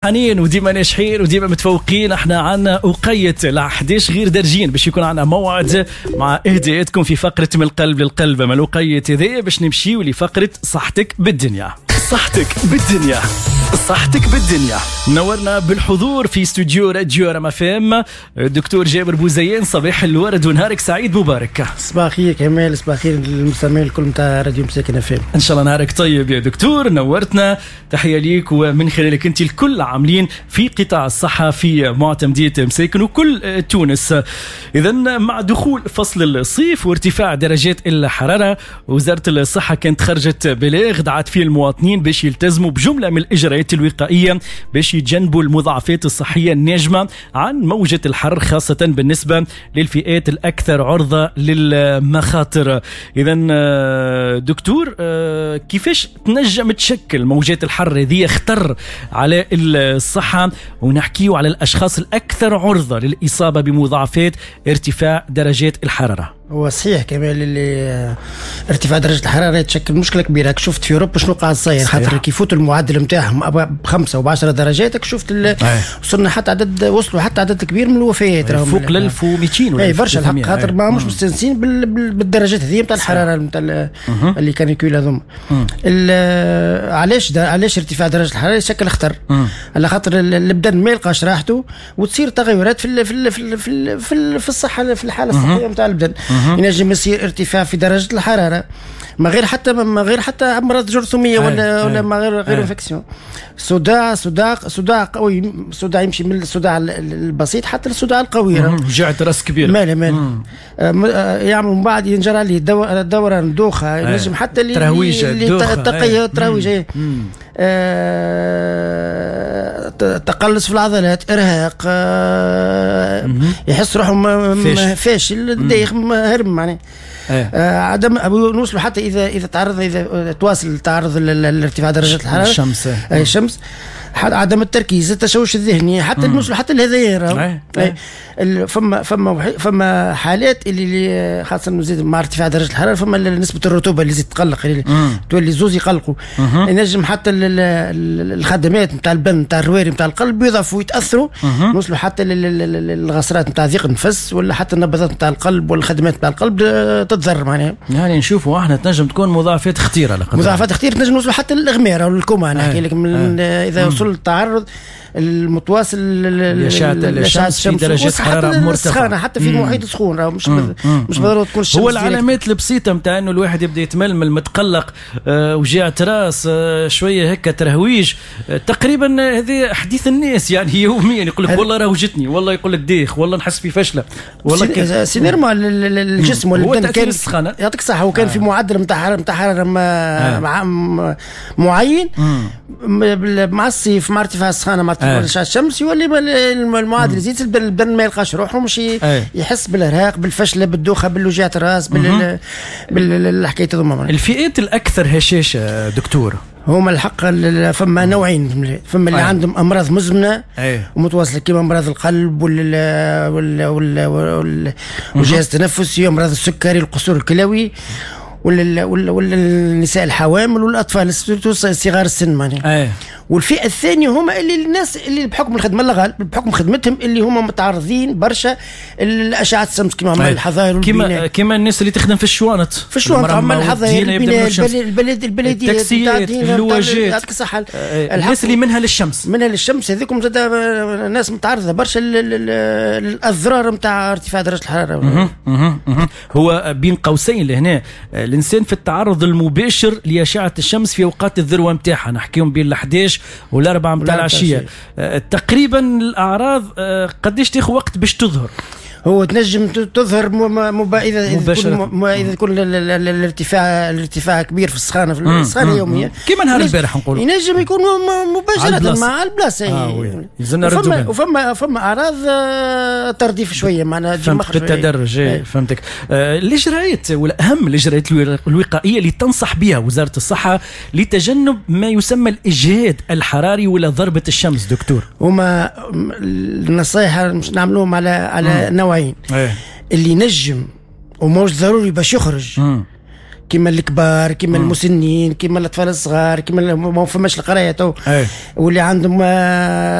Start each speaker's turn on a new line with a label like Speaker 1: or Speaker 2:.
Speaker 1: حنين وديما ناجحين وديما متفوقين. احنا عنا وقيت ل 11 غير درجين باش يكون عنا موعد مع اهداءاتكم في فقرة من القلب للقلب. اما الوقيت هذا باش نمشيو لفقرة صحتك بالدنيا. صحتك بالدنيا، صحتك بالدنيا. نورنا بالحضور في استوديو راديو رام اف ام الدكتور جابر بوزيان. صباح الورد ونهارك سعيد مبارك.
Speaker 2: صباح الخير كمال، صباح الخير للمستمعين الكل نتاع راديو مساكن اف ام.
Speaker 1: ان شاء الله نهارك طيب يا دكتور، نورتنا. تحيه ليك ومن خلالك انت الكل عاملين في قطاع الصحه في معتمديه مساكن وكل تونس. اذا مع دخول فصل الصيف وارتفاع درجات الحراره، وزاره الصحه كانت خرجت بلاغ دعت فيه المواطنين باش يلتزموا بجمله من الاجراءات الوقائيه باش يتجنبوا المضاعفات الصحيه الناجمه عن موجه الحر، خاصه بالنسبه للفئات الاكثر عرضه للمخاطر. اذا دكتور، كيفاش تنجم تشكل موجات الحر هذه خطر على الصحه، ونحكيو على الاشخاص الاكثر عرضه للاصابه بمضاعفات ارتفاع درجات الحراره؟
Speaker 2: هو صحيح كمال اللي ارتفاع درجة الحرارة يتشكل مشكلة كبيرة. شفت في أوروبا شنو قاعد صاير، خاطر كيفوت المعدل متاعهم ب5 و10 درجات. شفت وصلنا حتى وصلوا حتى عدد كبير من الوفيات،
Speaker 1: فوق 1200 ولا
Speaker 2: برشا الحق، خاطر ما مش مستانسين بالدرجات هذه نتاع الحرارة نتاع اللي كان يكون هذوما. علاش ارتفاع درجة الحرارة يشكل خطر؟ على خاطر البدن ما يلقاش راحته وتصير تغيرات في الصحة، في الحالة الصحية نتاع البدن. ينجم يصير ارتفاع في درجة الحرارة ما غير حتى أمراض جرثومية ولا ما غير انفكسيون. صداع قوي، صداع يمشي من الصداع البسيط حتى الصداع القوي.
Speaker 1: وجعة راس كبيرة
Speaker 2: مال يعمل من بعد ينجر عليه دوران الدوخة. ينجم حتى اللي تقية ترويج، تقلص في العضلات، إرهاق، يحس روحه فاشل، دايخ، هرم معناه. عدم نوصلوا حتى إذا تواصل التعرض لارتفاع درجة الحرارة، الشمس، عدم التركيز، التشوش الذهني، حتى نوصلوا حتى الهذيان. فما حالات اللي خاصة نزيد مع ارتفاع درجة الحرارة، فما نسبة الرطوبة اللي زيد تقلق، اللي تولي زوز يقلقوا. ينجم حتى الخدمات نتاع البن نتاع الرواري نتاع القلب يضعفوا يتأثروا. نوصلوا حتى الغسرات نتاع ضيق النفس، ولا حتى النبضات نتاع القلب والخدمات نتاع القلب تتضرر معناها.
Speaker 1: يعني نشوفوا احنا تنجم تكون مضاعفات خطيرة.
Speaker 2: مضاعفات خطيرة تنجم نوصلوا حتى للإغماء أو الكوما. نحكي لك إذا وصل التعرض المتواصل
Speaker 1: للشمس في درجات حرارة مرتفعة،
Speaker 2: حتى في محيط سخون، مش ضروري تكون الشمس.
Speaker 1: هو العلامات البسيطة متاع انه الواحد يبدا يتململ، متقلق، وجعة راس، شوية هكا ترهويج. تقريبا هذه حديث الناس يعني يوميا، يقول لك والله راوجتني، والله يقول لك ديخ، والله نحس في فشلة، والله
Speaker 2: سي نورمال. الجسم
Speaker 1: والبدن كان السخانة،
Speaker 2: يعطيك الصحة، وكان في معدل نتاع حرارة معين مع الصيف، مع ارتفاع السخانة، مع ارتفاع الشمس، يولي المعادل يزيد، البدن ما يلقاش روحه، مش يحس بالارهاق، بالفشله، بالدوخه، بالوجعة الراس، بالحكايه هذوما.
Speaker 1: الفئات الاكثر هشاشه دكتور
Speaker 2: هما الحق فما نوعين. فما اللي عندهم امراض مزمنه ومتواصله كما امراض القلب والجهاز التنفسي، امراض السكري، القصور الكلوي، ولا النساء الحوامل والاطفال صغار السن معناها. والفئه الثانيه هما اللي الناس اللي بحكم الخدمه الغالب، بحكم خدمتهم، اللي هما متعرضين برشا الاشعه الشمس، كما الحظاير والبناء،
Speaker 1: كما الناس اللي تخدم في الشوانط،
Speaker 2: عمل الحظاير،
Speaker 1: التاكسيات، اللواجات، الناس اللي منها للشمس هذيكم زاد ناس متعرضه برشا للاضرار نتاع ارتفاع درجه الحراره. هو بين قوسين لهنا الانسان في التعرض المباشر لاشعه الشمس في اوقات الذروه نتاعها، نحكيهم بين 11 و4 نتاع العشيه. تقريبا الاعراض قديش تاخذ وقت باش تظهر؟
Speaker 2: هو تنجم تظهر إذا يكون الارتفاع كبير في السخانة يوميا،
Speaker 1: كما نهار البارح نقولوا.
Speaker 2: ينجم يكون مباشرة مع البلاصة. وفما أعراض ترديف شوية، معنا
Speaker 1: بالتدرج. فهمتك. الإجراءات ولا أهم الإجراءات الوقائية اللي تنصح بها وزارة الصحة لتجنب ما يسمى الإجهاد الحراري ولا ضربة الشمس دكتور؟
Speaker 2: هما النصائح مش نعملوهم على نوعين. اللي نجم وموش ضروري باش يخرج كيما الكبار كيما المسنين كيما الاطفال الصغار كيما ما فماش القرايه واللي عندهم